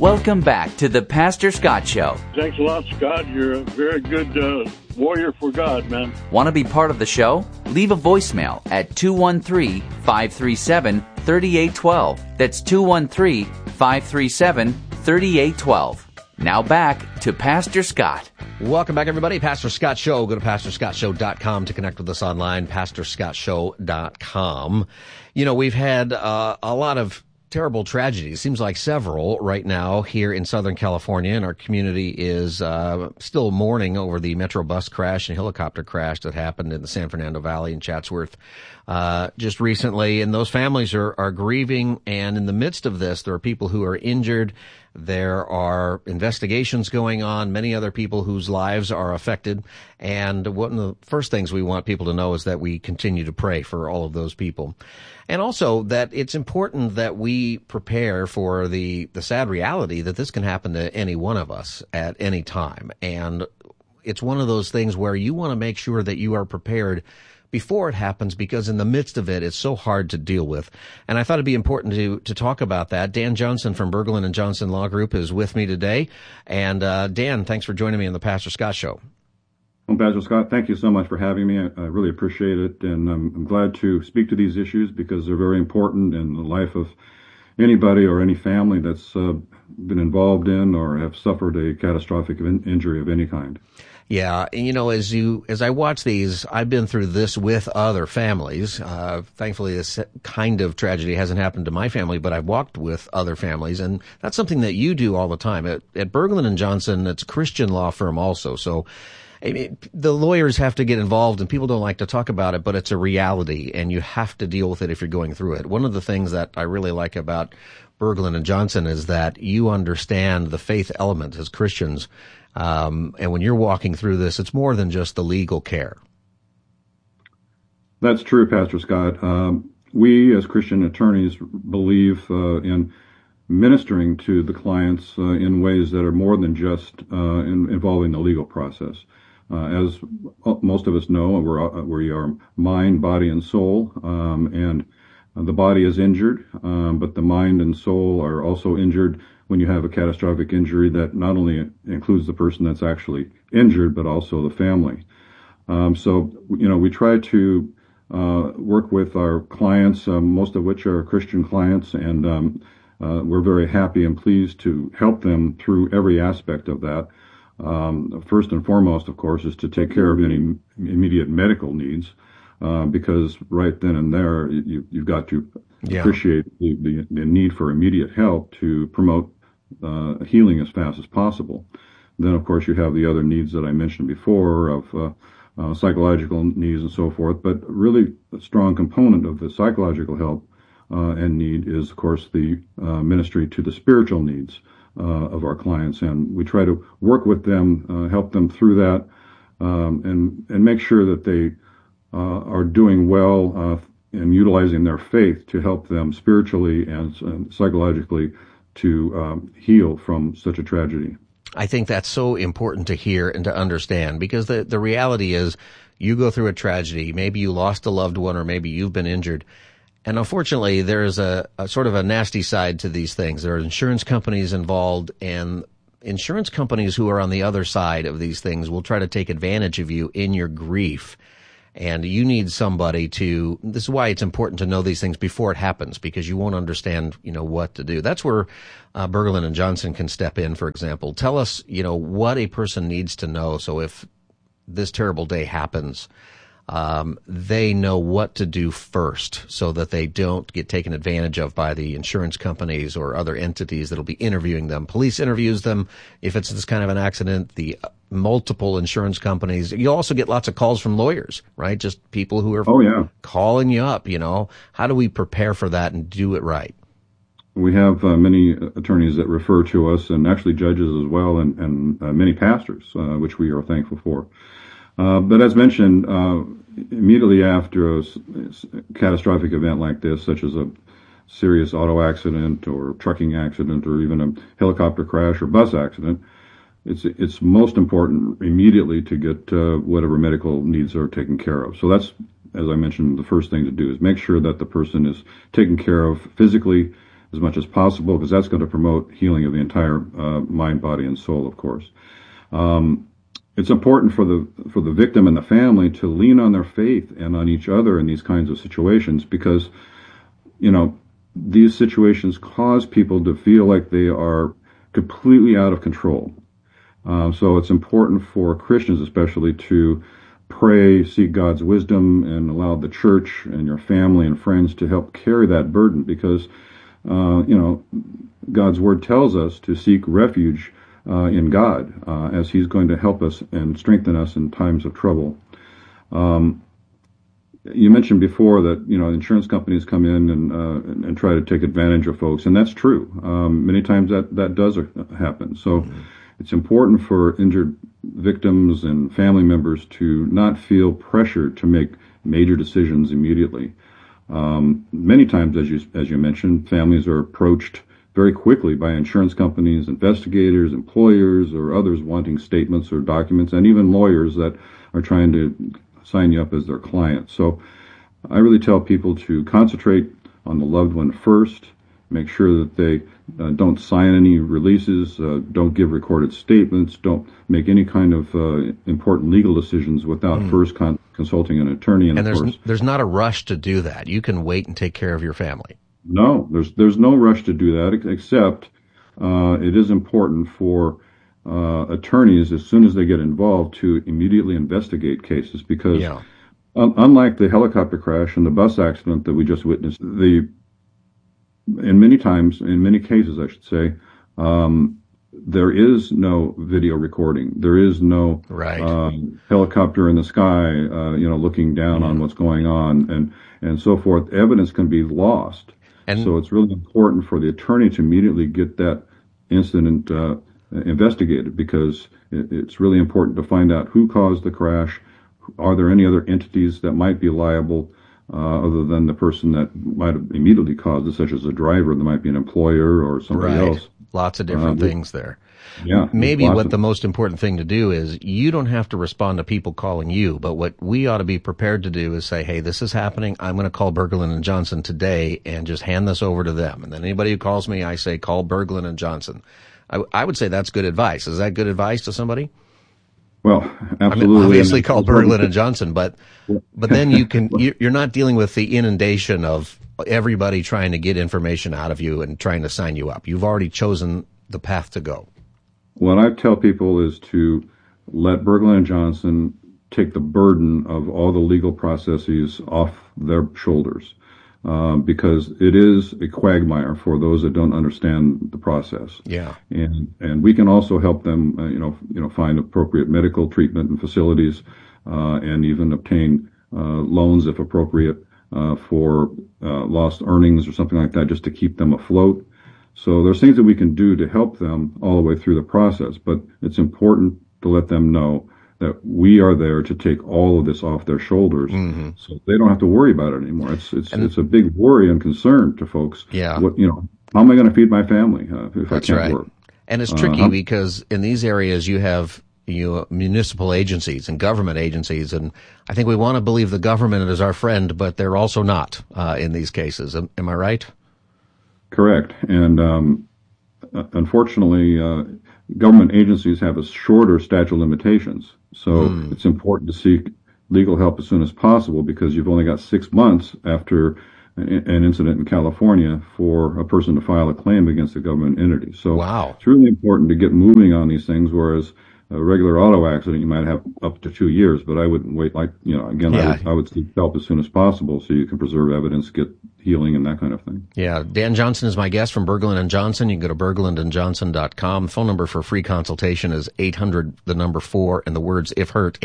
Welcome back to the Pastor Scott Show. Thanks a lot, Scott. You're a very good warrior for God, man. Want to be part of the show? Leave a voicemail at 213-537-3812. That's 213-537-3812. Now back to Pastor Scott. Welcome back, everybody. Pastor Scott Show. Go to PastorScottShow.com to connect with us online, PastorScottShow.com. You know, we've had a lot of terrible tragedies. Seems like several right now here in Southern California, and our community is still mourning over the Metro bus crash and helicopter crash that happened in the San Fernando Valley in Chatsworth just recently. And those families are grieving, and in the midst of this, there are people who are injured. There are investigations going on, many other people whose lives are affected. And one of the first things we want people to know is that we continue to pray for all of those people. And also that it's important that we prepare for the sad reality that this can happen to any one of us at any time. And it's one of those things where you want to make sure that you are prepared before it happens, because in the midst of it, it's so hard to deal with. And I thought it'd be important to talk about that. Dan Johnson from Berglund and Johnson Law Group is with me today. And Dan, thanks for joining me on the Pastor Scott Show. Well, Pastor Scott, thank you so much for having me. I really appreciate it. And I'm glad to speak to these issues because they're very important in the life of anybody or any family that's been involved in or have suffered a catastrophic injury of any kind. Yeah, and you know, as I watch these, I've been through this with other families. Thankfully, this kind of tragedy hasn't happened to my family, but I've walked with other families, and that's something that you do all the time. At Berglund and Johnson, it's a Christian law firm also, so I mean, the lawyers have to get involved, and people don't like to talk about it, but it's a reality, and you have to deal with it if you're going through it. One of the things that I really like about Berglund and Johnson is that you understand the faith element as Christians. And when you're walking through this, it's more than just the legal care. That's true, Pastor Scott. We as Christian attorneys believe in ministering to the clients in ways that are more than just involving the legal process. As most of us know, we are mind, body, and soul, and the body is injured, but the mind and soul are also injured when you have a catastrophic injury that not only includes the person that's actually injured, but also the family. So, you know, we try to work with our clients, most of which are Christian clients, and we're very happy and pleased to help them through every aspect of that. First and foremost, of course, is to take care of any immediate medical needs, because right then and there, you've got to appreciate the need for immediate help to promote healing as fast as possible. Then, of course, you have the other needs that I mentioned before of psychological needs and so forth. But really, a strong component of the psychological help and need is, of course, the ministry to the spiritual needs of our clients. And we try to work with them, help them through that, and make sure that they are doing well and utilizing their faith to help them spiritually and psychologically to heal from such a tragedy. I think that's so important to hear and to understand, because the reality is you go through a tragedy, maybe you lost a loved one or maybe you've been injured. And unfortunately, there's a sort of a nasty side to these things. There are insurance companies involved, and insurance companies who are on the other side of these things will try to take advantage of you in your grief. And you need somebody this is why it's important to know these things before it happens, because you won't understand, what to do. That's where Berglund and Johnson can step in, for example. Tell us, what a person needs to know. So if this terrible day happens, they know what to do first so that they don't get taken advantage of by the insurance companies or other entities that'll be interviewing them. Police interviews them if it's this kind of an accident, the multiple insurance companies. You also get lots of calls from lawyers, right? Just people who are calling you up, How do we prepare for that and do it right? We have many attorneys that refer to us, and actually judges as well, and many pastors, which we are thankful for. But as mentioned, immediately after a catastrophic event like this, such as a serious auto accident or trucking accident or even a helicopter crash or bus accident, it's most important immediately to get whatever medical needs are taken care of. So that's, as I mentioned, the first thing to do is make sure that the person is taken care of physically as much as possible, because that's going to promote healing of the entire mind, body, and soul, of course. It's important for the victim and the family to lean on their faith and on each other in these kinds of situations, because, these situations cause people to feel like they are completely out of control. So it's important for Christians especially to pray, seek God's wisdom, and allow the church and your family and friends to help carry that burden, because, God's word tells us to seek refuge in God, as He's going to help us and strengthen us in times of trouble. You mentioned before that, insurance companies come in and try to take advantage of folks, and that's true. Many times that does happen. So it's important for injured victims and family members to not feel pressured to make major decisions immediately. Many times, as you mentioned, families are approached very quickly by insurance companies, investigators, employers, or others wanting statements or documents, and even lawyers that are trying to sign you up as their client. So I really tell people to concentrate on the loved one first, make sure that they don't sign any releases, don't give recorded statements, don't make any kind of important legal decisions without first consulting an attorney. And of course, there's not a rush to do that. You can wait and take care of your family. No, there's no rush to do that, except it is important for attorneys, as soon as they get involved, to immediately investigate cases, because unlike the helicopter crash and the bus accident that we just witnessed, in many cases, I should say, there is no video recording. There is no helicopter in the sky, looking down on what's going on, and so forth. Evidence can be lost. And so it's really important for the attorney to immediately get that incident investigated, because it's really important to find out who caused the crash. Are there any other entities that might be liable other than the person that might have immediately caused it, such as a driver? There might be an employer or somebody else. Lots of different things there. Yeah. Maybe what the most important thing to do is, you don't have to respond to people calling you, but what we ought to be prepared to do is say, hey, this is happening. I'm going to call Berglund and Johnson today, and just hand this over to them. And then anybody who calls me, I say, call Berglund and Johnson. I would say that's good advice. Is that good advice to somebody? Well, absolutely. Obviously call Berglund and Johnson, but then you're not dealing with the inundation of everybody trying to get information out of you and trying to sign you up. You've already chosen the path to go. What I tell people is to let Berglund and Johnson take the burden of all the legal processes off their shoulders, because it is a quagmire for those that don't understand the process. Yeah. And we can also help them, find appropriate medical treatment and facilities, and even obtain loans if appropriate, for lost earnings or something like that, just to keep them afloat. So there's things that we can do to help them all the way through the process, but it's important to let them know that we are there to take all of this off their shoulders, so they don't have to worry about it anymore. It's a big worry and concern to folks. Yeah. How am I going to feed my family if I can't work? And it's tricky because in these areas you have municipal agencies and government agencies, and I think we want to believe the government is our friend, but they're also not in these cases. Am I right? Correct. And unfortunately, government agencies have a shorter statute of limitations. So it's important to seek legal help as soon as possible, because you've only got 6 months after an incident in California for a person to file a claim against a government entity. So it's really important to get moving on these things, whereas a regular auto accident, you might have up to 2 years, but I wouldn't wait. I would seek help as soon as possible so you can preserve evidence, get healing, and that kind of thing. Yeah. Dan Johnson is my guest from Berglund and Johnson. You can go to berglundandjohnson.com. The phone number for free consultation is 800-4, and the words if hurt,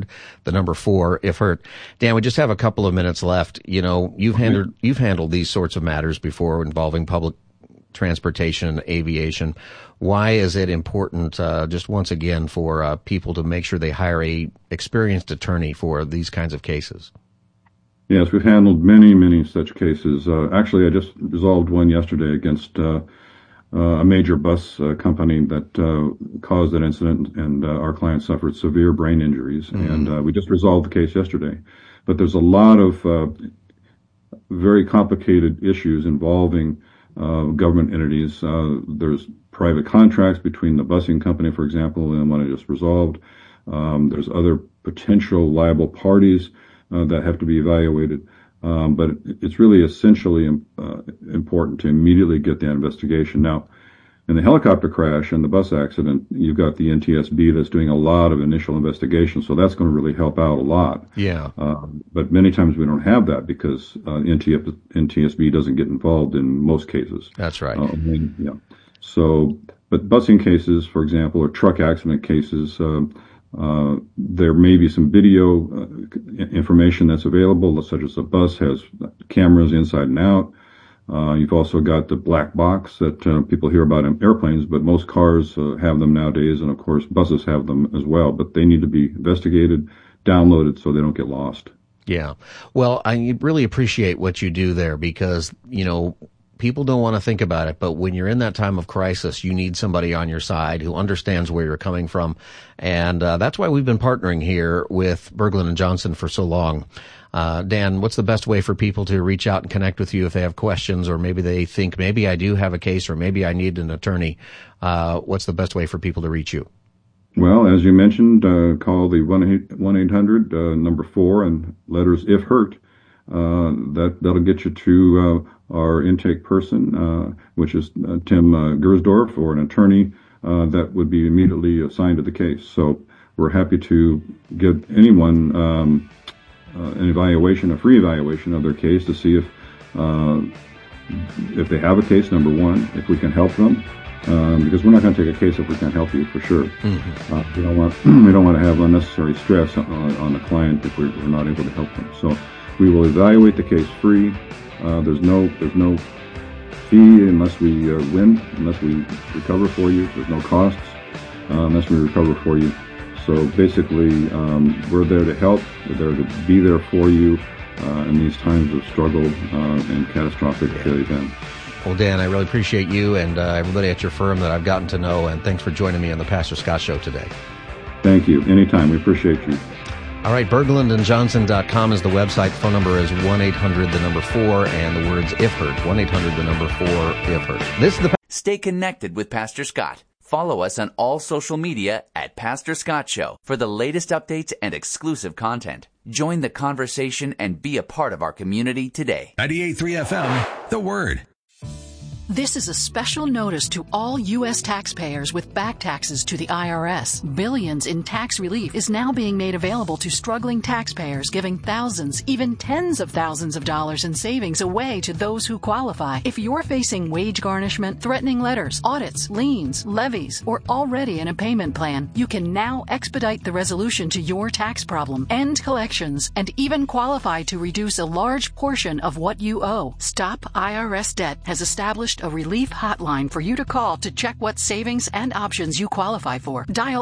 800-4 if hurt. Dan, we just have a couple of minutes left. You've handled these sorts of matters before involving public transportation and aviation. Why is it important, just once again, for people to make sure they hire a experienced attorney for these kinds of cases? Yes, we've handled many, many such cases. Actually, I just resolved one yesterday against a major bus company that caused an incident, and our client suffered severe brain injuries. And we just resolved the case yesterday. But there's a lot of very complicated issues involving government entities. There's private contracts between the busing company, for example, and one I just resolved. There's other potential liable parties that have to be evaluated. But it's really essentially important to immediately get that investigation. Now, in the helicopter crash and the bus accident, you've got the NTSB that's doing a lot of initial investigation, so that's going to really help out a lot. Yeah. But many times we don't have that because NTSB doesn't get involved in most cases. That's right. Yeah. So, but busing cases, for example, or truck accident cases, there may be some video information that's available, such as the bus has cameras inside and out. You've also got the black box that people hear about in airplanes, but most cars have them nowadays, and of course buses have them as well. But they need to be investigated, downloaded, so they don't get lost. Yeah. Well, I really appreciate what you do there because, people don't want to think about it, but when you're in that time of crisis, you need somebody on your side who understands where you're coming from. And that's why we've been partnering here with Berglund & Johnson for so long. Dan, what's the best way for people to reach out and connect with you if they have questions, or maybe they think maybe I do have a case, or maybe I need an attorney? What's the best way for people to reach you? Well, as you mentioned, call the 1-800 number 4 and letters if hurt. That'll get you to our intake person, which is Tim Gersdorf, or an attorney that would be immediately assigned to the case. So we're happy to give anyone an evaluation, a free evaluation of their case to see if they have a case, number one, if we can help them. Because we're not going to take a case if we can't help you, for sure. Mm-hmm. We don't want to have unnecessary stress on the client if we're not able to help them. So we will evaluate the case free. There's no fee unless we win, unless we recover for you. There's no costs unless we recover for you. So basically, we're there to help. We're there to be there for you in these times of struggle and catastrophic events. Well, Dan, I really appreciate you and everybody at your firm that I've gotten to know, and thanks for joining me on the Pastor Scott Show today. Thank you. Anytime. We appreciate you. All right, BerglundandJohnson.com is the website. The phone number is 1-800-4, and the words if hurt, 1-800-4 if hurt. This is the Stay connected with Pastor Scott. Follow us on all social media at Pastor Scott Show for the latest updates and exclusive content. Join the conversation and be a part of our community today. 98.3 FM, The Word. This is a special notice to all U.S. taxpayers with back taxes to the IRS. Billions in tax relief is now being made available to struggling taxpayers, giving thousands, even tens of thousands of dollars in savings away to those who qualify. If you're facing wage garnishment, threatening letters, audits, liens, levies, or already in a payment plan, you can now expedite the resolution to your tax problem, end collections, and even qualify to reduce a large portion of what you owe. Stop IRS Debt has established a relief hotline for you to call to check what savings and options you qualify for. Dial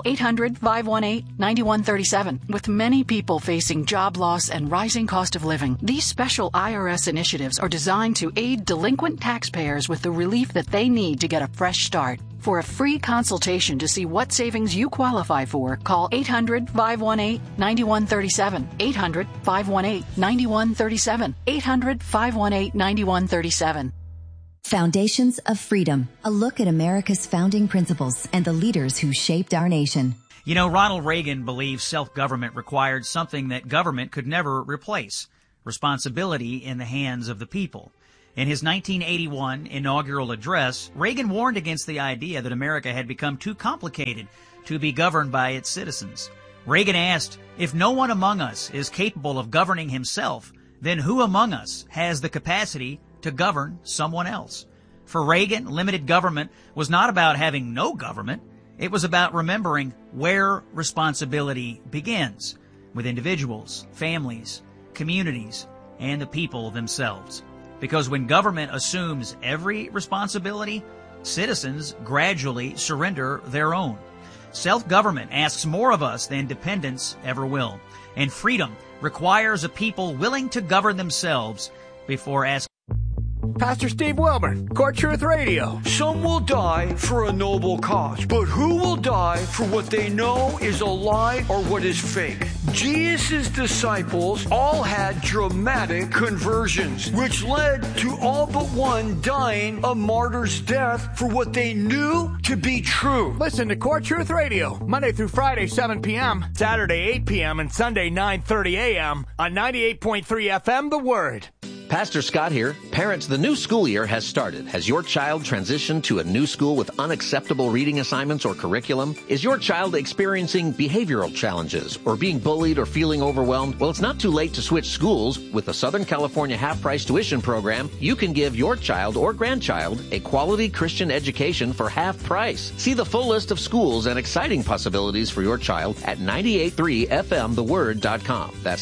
800-518-9137. With many people facing job loss and rising cost of living, these special IRS initiatives are designed to aid delinquent taxpayers with the relief that they need to get a fresh start. For a free consultation to see what savings you qualify for, call 800-518-9137. 800-518-9137. 800-518-9137. Foundations of Freedom, a look at America's founding principles and the leaders who shaped our nation. You know, Ronald Reagan believed self-government required something that government could never replace: responsibility in the hands of the people. In his 1981 inaugural address, Reagan warned against the idea that America had become too complicated to be governed by its citizens. Reagan asked, if no one among us is capable of governing himself, then who among us has the capacity to govern someone else? For Reagan, limited government was not about having no government. It was about remembering where responsibility begins, with individuals, families, communities, and the people themselves. Because when government assumes every responsibility, citizens gradually surrender their own. Self-government asks more of us than dependence ever will. And freedom requires a people willing to govern themselves before asking. Pastor Steve Wilburn, Court Truth Radio. Some will die for a noble cause, but who will die for what they know is a lie or what is fake? Jesus' disciples all had dramatic conversions, which led to all but one dying a martyr's death for what they knew to be true. Listen to Court Truth Radio, Monday through Friday, 7 p.m., Saturday, 8 p.m., and Sunday, 9:30 a.m. on 98.3 FM, The Word. Pastor Scott here. Parents, the new school year has started. Has your child transitioned to a new school with unacceptable reading assignments or curriculum? Is your child experiencing behavioral challenges or being bullied or feeling overwhelmed? Well, it's not too late to switch schools. With the Southern California half-price tuition program, you can give your child or grandchild a quality Christian education for half price. See the full list of schools and exciting possibilities for your child at 983fmtheword.com. That's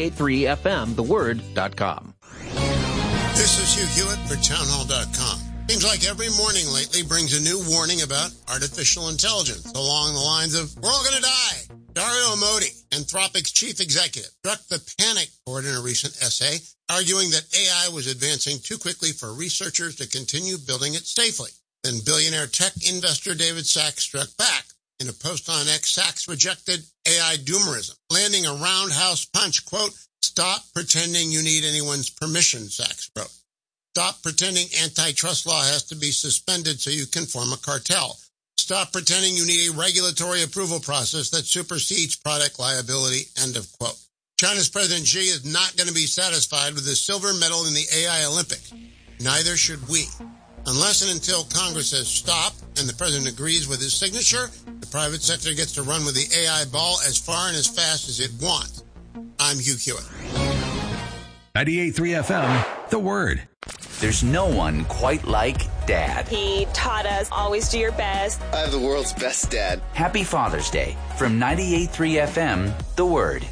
983fmtheword.com. This is Hugh Hewitt for townhall.com. Seems like every morning lately brings a new warning about artificial intelligence along the lines of, we're all going to die. Dario Amodei, Anthropic's chief executive, struck the panic chord in a recent essay, arguing that AI was advancing too quickly for researchers to continue building it safely. Then billionaire tech investor David Sacks struck back. In a post on X, Sacks rejected AI doomerism, landing a roundhouse punch, quote, "Stop pretending you need anyone's permission," Sacks wrote. "Stop pretending antitrust law has to be suspended so you can form a cartel. Stop pretending you need a regulatory approval process that supersedes product liability," end of quote. China's President Xi is not going to be satisfied with the silver medal in the AI Olympics. Neither should we. Unless and until Congress says stop and the president agrees with his signature, the private sector gets to run with the AI ball as far and as fast as it wants. I'm Hugh Hewitt. 98.3 FM, The Word. There's no one quite like Dad. He taught us always do your best. I have the world's best dad. Happy Father's Day from 98.3 FM, The Word.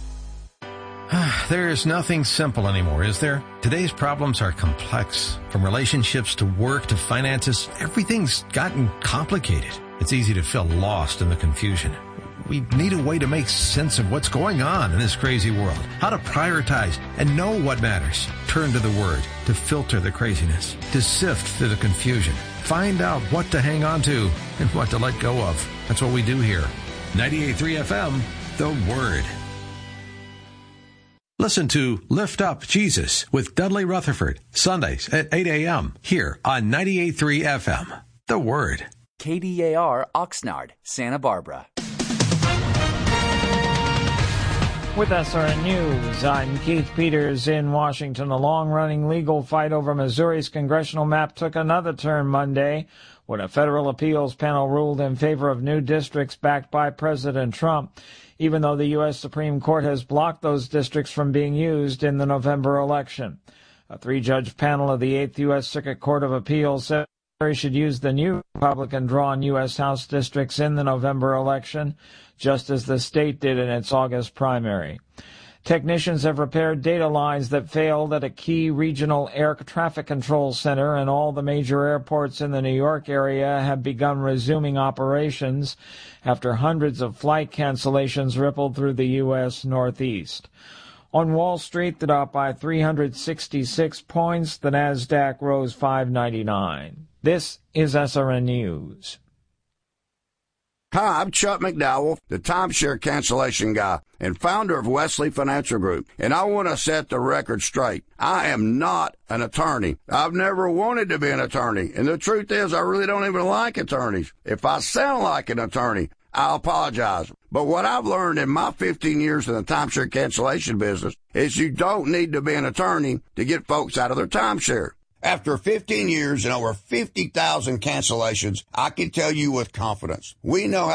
There's nothing simple anymore, is there? Today's problems are complex. From relationships to work to finances, everything's gotten complicated. It's easy to feel lost in the confusion. We need a way to make sense of what's going on in this crazy world, how to prioritize and know what matters. Turn to the Word to filter the craziness, to sift through the confusion, find out what to hang on to and what to let go of. That's what we do here. 98.3 FM, The Word. Listen to Lift Up Jesus with Dudley Rutherford, Sundays at 8 a.m. here on 98.3 FM, The Word. KDAR Oxnard, Santa Barbara. With SRN News, I'm Keith Peters in Washington. A long-running legal fight over Missouri's congressional map took another turn Monday when a federal appeals panel ruled in favor of new districts backed by President Trump, even though the U.S. Supreme Court has blocked those districts from being used in the November election. A three-judge panel of the 8th U.S. Circuit Court of Appeals said Missouri should use the new Republican-drawn U.S. House districts in the November election, just as the state did in its August primary. Technicians have repaired data lines that failed at a key regional air traffic control center, and all the major airports in the New York area have begun resuming operations after hundreds of flight cancellations rippled through the U.S. Northeast. On Wall Street, the Dow by 366 points. The Nasdaq rose 599. This is SRN News. Hi, I'm Chuck McDowell, the timeshare cancellation guy and founder of Wesley Financial Group, and I want to set the record straight. I am not an attorney. I've never wanted to be an attorney, and the truth is I really don't even like attorneys. If I sound like an attorney, I apologize. But what I've learned in my 15 years in the timeshare cancellation business is you don't need to be an attorney to get folks out of their timeshare. After 15 years and over 50,000 cancellations, I can tell you with confidence, we know how